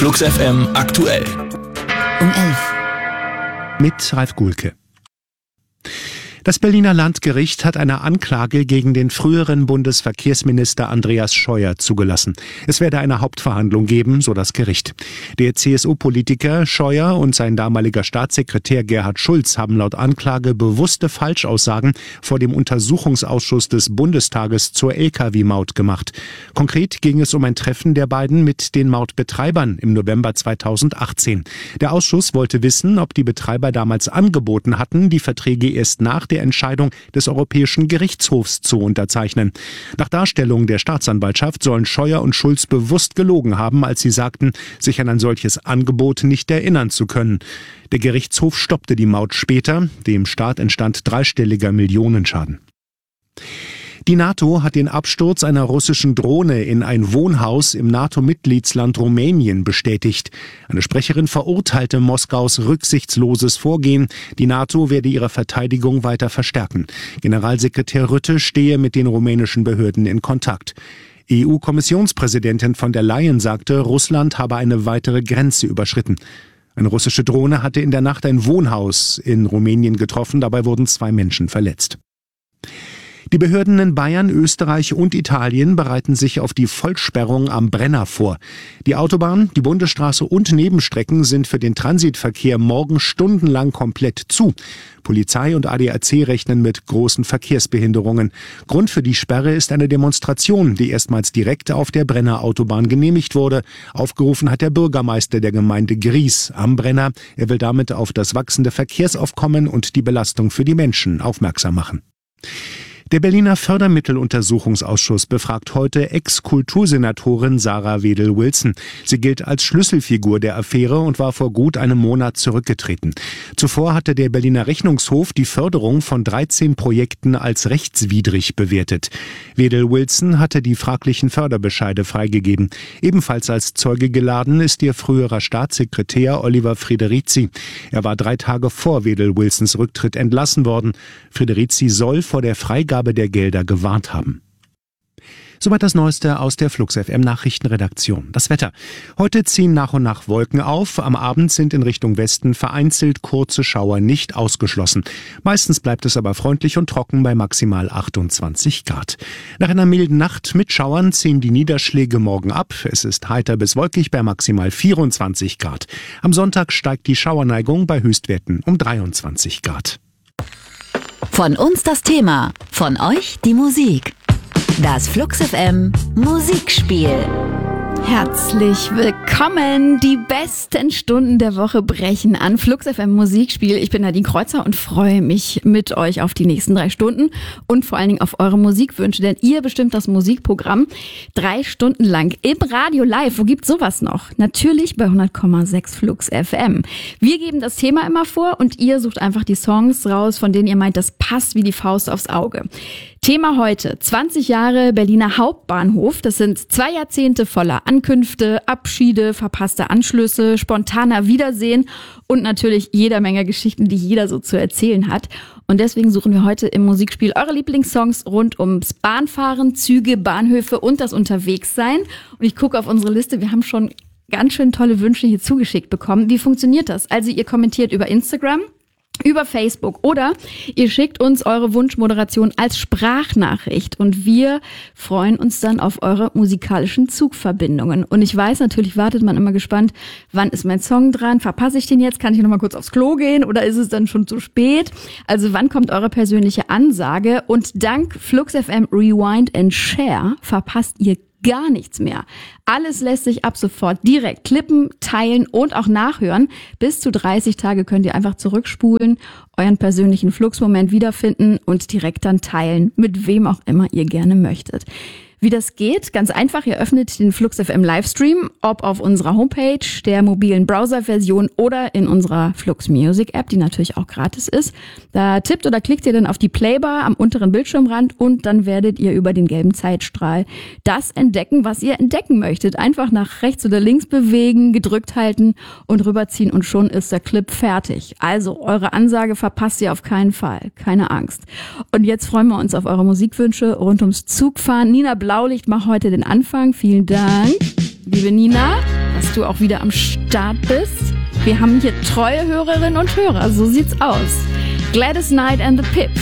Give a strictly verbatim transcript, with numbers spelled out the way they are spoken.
Flux F M aktuell. Um elf. Mit Ralf Gulke. Das Berliner Landgericht hat eine Anklage gegen den früheren Bundesverkehrsminister Andreas Scheuer zugelassen. Es werde eine Hauptverhandlung geben, so das Gericht. Der C S U-Politiker Scheuer und sein damaliger Staatssekretär Gerhard Schulz haben laut Anklage bewusste Falschaussagen vor dem Untersuchungsausschuss des Bundestages zur L K W-Maut gemacht. Konkret ging es um ein Treffen der beiden mit den Mautbetreibern im November zweitausendachtzehn. Der Ausschuss wollte wissen, ob die Betreiber damals angeboten hatten, die Verträge erst nach der Entscheidung des Europäischen Gerichtshofs zu unterzeichnen. Nach Darstellung der Staatsanwaltschaft sollen Scheuer und Schulz bewusst gelogen haben, als sie sagten, sich an ein solches Angebot nicht erinnern zu können. Der Gerichtshof stoppte die Maut später. Dem Staat entstand dreistelliger Millionenschaden. Die NATO hat den Absturz einer russischen Drohne in ein Wohnhaus im NATO-Mitgliedsland Rumänien bestätigt. Eine Sprecherin verurteilte Moskaus rücksichtsloses Vorgehen. Die NATO werde ihre Verteidigung weiter verstärken. Generalsekretär Rutte stehe mit den rumänischen Behörden in Kontakt. E U-Kommissionspräsidentin von der Leyen sagte, Russland habe eine weitere Grenze überschritten. Eine russische Drohne hatte in der Nacht ein Wohnhaus in Rumänien getroffen. Dabei wurden zwei Menschen verletzt. Die Behörden in Bayern, Österreich und Italien bereiten sich auf die Vollsperrung am Brenner vor. Die Autobahn, die Bundesstraße und Nebenstrecken sind für den Transitverkehr morgen stundenlang komplett zu. Polizei und A D A C rechnen mit großen Verkehrsbehinderungen. Grund für die Sperre ist eine Demonstration, die erstmals direkt auf der Brenner Autobahn genehmigt wurde. Aufgerufen hat der Bürgermeister der Gemeinde Gries am Brenner. Er will damit auf das wachsende Verkehrsaufkommen und die Belastung für die Menschen aufmerksam machen. Der Berliner Fördermitteluntersuchungsausschuss befragt heute Ex-Kultursenatorin Sarah Wedel-Wilson. Sie gilt als Schlüsselfigur der Affäre und war vor gut einem Monat zurückgetreten. Zuvor hatte der Berliner Rechnungshof die Förderung von dreizehn Projekten als rechtswidrig bewertet. Wedel-Wilson hatte die fraglichen Förderbescheide freigegeben. Ebenfalls als Zeuge geladen ist ihr früherer Staatssekretär Oliver Frederici. Er war drei Tage vor Wedel-Wilsons Rücktritt entlassen worden. Frederici soll vor der Freigabe der Gelder gewarnt haben. Soweit das Neueste aus der Flux F M Nachrichtenredaktion. Das Wetter. Heute ziehen nach und nach Wolken auf. Am Abend sind in Richtung Westen vereinzelt kurze Schauer nicht ausgeschlossen. Meistens bleibt es aber freundlich und trocken bei maximal achtundzwanzig Grad. Nach einer milden Nacht mit Schauern ziehen die Niederschläge morgen ab. Es ist heiter bis wolkig bei maximal vierundzwanzig Grad. Am Sonntag steigt die Schauerneigung bei Höchstwerten um dreiundzwanzig Grad. Von uns das Thema, von euch die Musik. Das Flux F M Musikspiel. Herzlich willkommen. Die besten Stunden der Woche brechen an. Flux F M Musikspiel. Ich bin Nadine Kreuzer und freue mich mit euch auf die nächsten drei Stunden und vor allen Dingen auf eure Musikwünsche, denn ihr bestimmt das Musikprogramm drei Stunden lang im Radio live. Wo gibt's sowas noch? Natürlich bei hundert Komma sechs Flux F M. Wir geben das Thema immer vor und ihr sucht einfach die Songs raus, von denen ihr meint, das passt wie die Faust aufs Auge. Thema heute, zwanzig Jahre Berliner Hauptbahnhof. Das sind zwei Jahrzehnte voller Ankünfte, Abschiede, verpasste Anschlüsse, spontaner Wiedersehen und natürlich jeder Menge Geschichten, die jeder so zu erzählen hat. Und deswegen suchen wir heute im Musikspiel eure Lieblingssongs rund ums Bahnfahren, Züge, Bahnhöfe und das Unterwegssein. Und ich gucke auf unsere Liste, wir haben schon ganz schön tolle Wünsche hier zugeschickt bekommen. Wie funktioniert das? Also ihr kommentiert über Instagram, über Facebook oder ihr schickt uns eure Wunschmoderation als Sprachnachricht und wir freuen uns dann auf eure musikalischen Zugverbindungen. Und ich weiß, natürlich wartet man immer gespannt, wann ist mein Song dran? Verpasse ich den jetzt? Kann ich noch mal kurz aufs Klo gehen oder ist es dann schon zu spät? Also wann kommt eure persönliche Ansage? Und dank Flux F M Rewind and Share verpasst ihr gar nichts mehr. Alles lässt sich ab sofort direkt klippen, teilen und auch nachhören. Bis zu dreißig Tage könnt ihr einfach zurückspulen, euren persönlichen Fluxmoment wiederfinden und direkt dann teilen, mit wem auch immer ihr gerne möchtet. Wie das geht? Ganz einfach, ihr öffnet den Flux F M Livestream, ob auf unserer Homepage, der mobilen Browser-Version oder in unserer Flux Music App, die natürlich auch gratis ist. Da tippt oder klickt ihr dann auf die Playbar am unteren Bildschirmrand und dann werdet ihr über den gelben Zeitstrahl das entdecken, was ihr entdecken möchtet. Einfach nach rechts oder links bewegen, gedrückt halten und rüberziehen und schon ist der Clip fertig. Also eure Ansage verpasst ihr auf keinen Fall. Keine Angst. Und jetzt freuen wir uns auf eure Musikwünsche rund ums Zugfahren. Nina Blaulicht macht heute den Anfang. Vielen Dank, liebe Nina. Was dass du auch wieder am Start bist. Wir haben hier treue Hörerinnen und Hörer, so sieht's aus. Gladys Knight and the Pips.